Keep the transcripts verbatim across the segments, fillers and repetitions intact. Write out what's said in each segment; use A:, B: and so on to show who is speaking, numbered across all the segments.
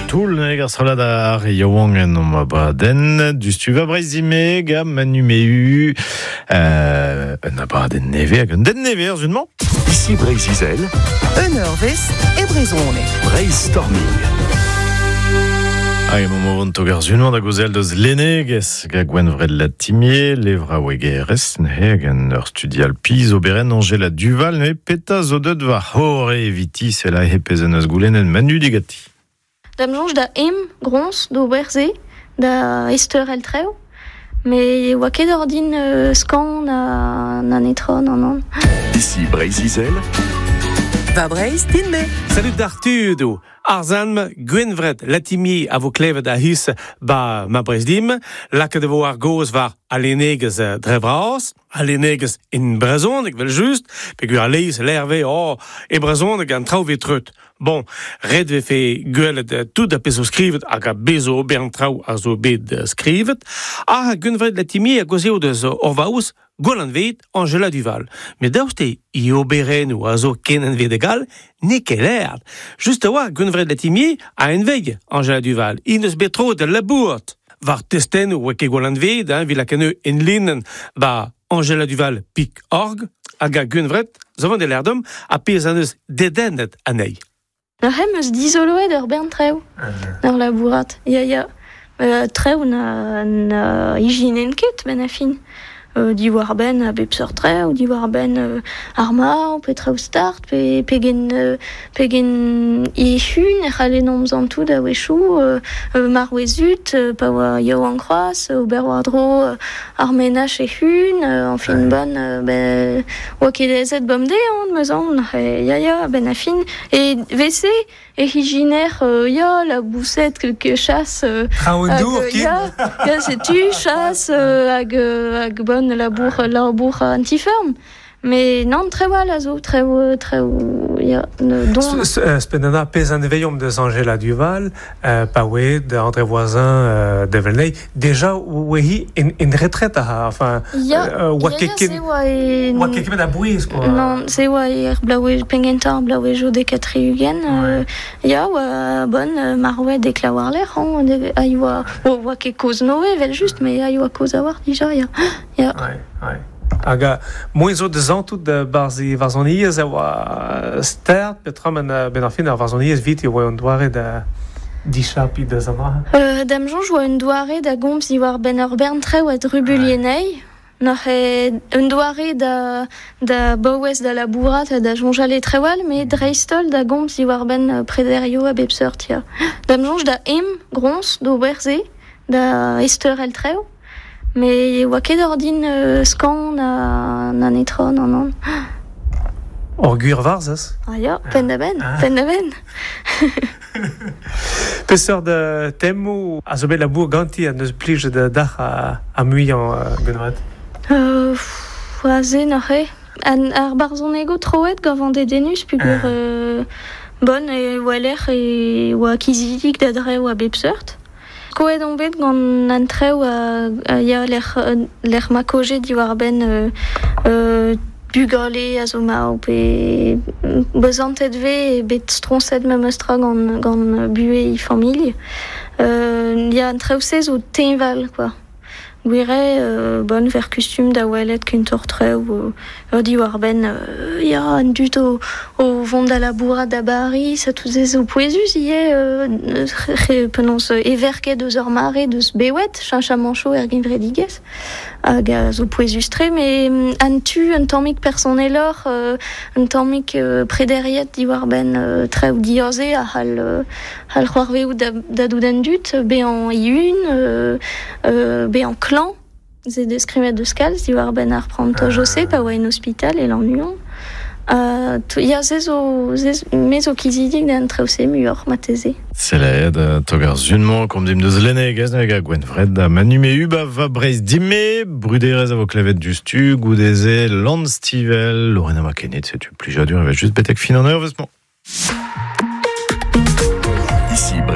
A: Toul neg ar salad ar yaouangen o ma baden du stuva breizime ga manu meu euh, un abaden neve hag un den neve ar zunman.
B: Ici Breizizel,
C: un eurvez e brezhoneg.
B: Breizstorming.
A: Hag emo mo vant ar zunman da gozel deus lenegez ga gwen vred la timie, levra wegerez ne hag an ur studial piz oberen Angela Duval ne peta zo deud va hore eviti se la hepezen eus goulen en manu digati.
D: Damjonj da em grons do berze da ester el treo, me oa ket ur din uh, skan na, na netron an an.
B: Ici Breizizel,
C: Va Breiz din me.
E: Salut d'Artudo. Arzanm, Gwenvred, latimi a vo klevet a hus ba ma brezdim, laka de vo ar goz var alenegez drevras, alenegez in brezhoneg vel just, pegur a leiz l'erve, oh, e brezhoneg an trao vetrut. Bon, red ve fe gwelet tout da pezo skrivet hag a bezo ober trao a zo bet skrivet, a Gwenvred latimi a gozeo deus orvaous Golan vet Angela Duval. Mais daoste i oberen ou a zo kenen vet egal, ne ket erd. Just a oa Gwenvred latimier a en veig Angela Duval. I neus betro de labourt. Var testen ou eke Golan vet, hein, vila kene en linen ba Angela Duval pik org, hag a Gwenvred, zavan de l'erdom, a pez an eus dedennet anei.
D: Na hem eus dizoloet ur bern treo, ur labourat. Ya, ya, uh, treo na, na higinen ket ben a fin. Uh, di war ben a bep seur tre, ou di war ben uh, arma, ou pe treo start, pe, pe gen, uh, pe gen e hun, e c'hale nomzan tout da wechou, uh, uh, mar wezut, uh, pa oa yao an kroaz, uh, ober war dro uh, ar menach e hun, uh, an fin bon, uh, ben, oa ket ezet bom de, an, meuzan, e, ya, ya, ben a fin, e vese, e higiner, uh, ya, la bousset, quelque chasse, uh,
E: Traoendour,
D: hag, ya, ya, setu, chasse, uh, hag, uh, hag bon, labour, labour antiferme. Mais non, très well, azo, très très ja, don.
F: Spenana pez an eveiom deus Angela Duval, euh, pa oe de André Voisin euh, de Velnei, déjà oehi en, en retraite ha, enfin,
D: Ja,
F: euh, oa
D: ja, ja,
F: keken,
D: se oa e...
F: oa keken da bouiz, quoi.
D: Non, se oa e blaoue pengentar, blaoue jo de katriugen, euh, ja, oa bon, euh, maroue de klawar l'air, hein, de, a oa, oa ke koz noe, vel just, mais a oa koz a war, déjà, ja, ja.
F: Ouais, ouais. Aga, moin zo de zantout de barzi varzoniez a oa stert, petra men ben ar fin ar varzoniez vit e oa un doare da dichapi de zanra.
D: Euh, Damjon joa un doare da gomz i war ben ur bern treo a drubulienei, Noch e un doare da, da bouez da labourat da jonjale trewal, me dreistol da gomz i war ben prederio a bep seurt, ya. Damjonj da em grons do berze, da ester el treo, me oa ket ur din uh, skan na, na netron an an.
F: Or gwir varzaz.
D: Ah ya, pen da ben, ah. pen da ben.
F: Peseur de temmo a zo bet labour ganti a neus plij de dach a, a muian uh, Gwenvred.
D: Euh, oaze n'ar e. An ar barzonego troet gavant de denus pugur ah. euh, bon e waler e oa kizidik da dre oa bep seurt. Koet on bet gant an treo a, a ya l'er makoje di war ben euh, euh, bugale a zo ma pe bezantet ve bet stronset me meustra gant, gant bue i familh. Euh, ya an treo sez o tenval, quoi. Gwire, euh, bon, ver kustum da welet kunt ur treo, euh, ur di war ben, euh, ya, an dut o, o vont da labourat da bari, sa tout zez o poezus, ie, euh, penons everket deus ur mare deus bewet, chancha mancho er givredigez, hag a zo poezus tre, me an tu, an tammik personelor, euh, an tammik euh, prederiet di war ben euh, treo dioze a hal, euh, hal c'hoarveo da, da doudan dut, be an iun, euh, euh, be an clan, c'est de scrimet de scals, di war ben ar pranto jose, pa oa en hospital, e l'an nuon. Uh, ya zezo, zez, mezo kizidik d'an treuse muor mateze.
A: Seled, togar zunman, kom dim deus lenegez, nag a Gwenvred, da manu me uba va breiz dimme, bruderez a vo klevet justu, goudeze, land stivel, Lorena Makenet, setu plij adur, eva just betek fin an eur, vesman.
B: Ici Breizizel.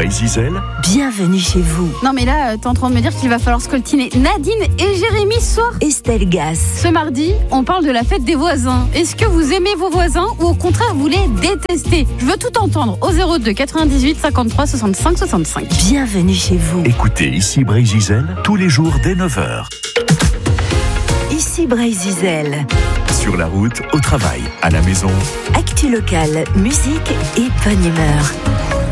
B: Brésil,
G: Bienvenue chez vous.
H: Non mais là, t'es en train de me dire qu'il va falloir scoltiner Nadine et Jérémy ce soir.
G: Estelle Gas.
H: Ce mardi, on parle de la fête des voisins. Est-ce que vous aimez vos voisins ou au contraire vous les détestez? Je veux tout entendre au zéro deux quatre-vingt-dix-huit cinquante-trois soixante-cinq soixante-cinq.
G: Bienvenue chez vous.
B: écoutez ici Brésil tous les jours dès neuf heures.
G: Ici Brésil.
B: Sur la route, au travail, à la maison.
G: Actu locale, musique et bonne humeur.